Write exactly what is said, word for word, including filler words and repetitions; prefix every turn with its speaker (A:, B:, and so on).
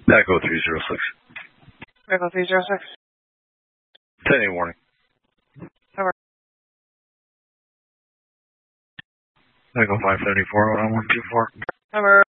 A: Echo three zero six.
B: Echo three zero six.
A: ten eight warning.
B: Over.
A: Echo five seventy-four, one one two four.
B: Over.